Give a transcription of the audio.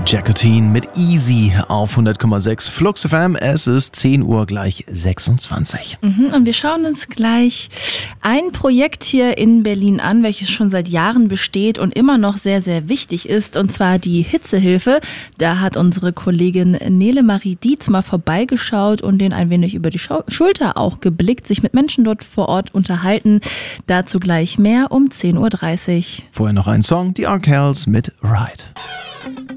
Jacqueline mit Easy auf 100,6 Flux FM. Es ist 10 Uhr gleich 26. Und wir schauen uns gleich ein Projekt hier in Berlin an, welches schon seit Jahren besteht und immer noch sehr, sehr wichtig ist, und zwar die Hitzehilfe. Da hat unsere Kollegin Nele Marie Dietz mal vorbeigeschaut und den ein wenig über die Schulter auch geblickt, sich mit Menschen dort vor Ort unterhalten. Dazu gleich mehr um 10.30 Uhr. Vorher noch ein Song, die Arkells mit Ride.